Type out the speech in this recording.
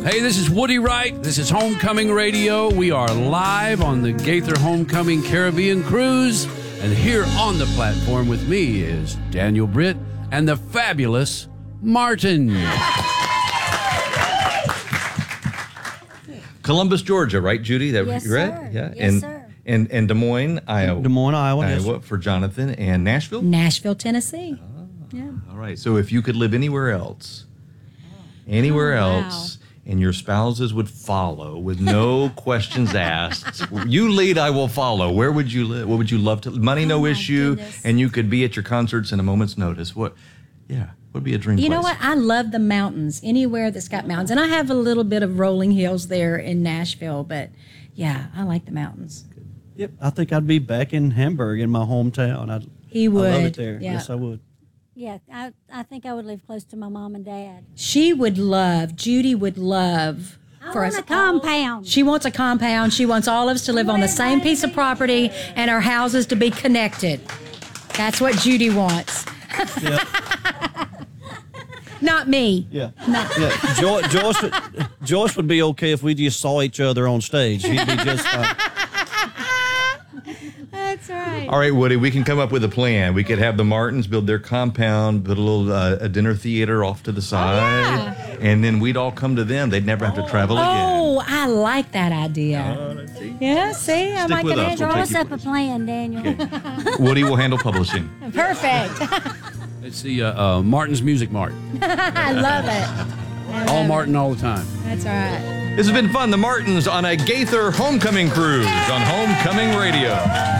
Hey, this is Woody Wright. This is Homecoming Radio. We are live on the Gaither Homecoming Caribbean Cruise. And here on the platform with me is Daniel Britt and the fabulous Martin. Columbus, Georgia, right, Judy? Yes, you read? sir. Yeah. Yes, sir. And Des Moines, Iowa. Des Moines, Iowa. Iowa for Jonathan. And Nashville? Nashville, Tennessee. Yeah. All right. So if you could live anywhere else, and your spouses would follow with no questions asked, you lead, I will follow. Where would you live? What would you love to? Money, no issue, goodness. and you could be at your concerts in a moment's notice. What? Yeah. Would be a dream You place. know what? I love the mountains, anywhere that's got mountains. And I have a little bit of rolling hills there in Nashville, but yeah, I like the mountains. Yep, I think I'd be back in Hamburg in my hometown. He would. I love it there. Yeah. Yes, I would. Yeah, I think I would live close to my mom and dad. Judy would love for I us. want a compound. She wants a compound. She wants all of us to live on the same piece of property and our houses to be connected. That's what Judy wants. Yeah. Not me. Yeah. Joyce would be okay if we just saw each other on stage. He'd be just fine. That's right. All right, Woody, we can come up with a plan. We could have the Martins build their compound, build a little a dinner theater off to the side, and then we'd all come to them. They'd never have to travel again. Oh, I like that idea. Yeah, see? I Stick like with that. us. We'll Draw take us you up a plan, Daniel. Woody will handle publishing. Perfect. It's the Martin's Music Mart. I love it. All Martin all the time. That's right. This has been fun. The Martins on a Gaither Homecoming Cruise on Homecoming Radio.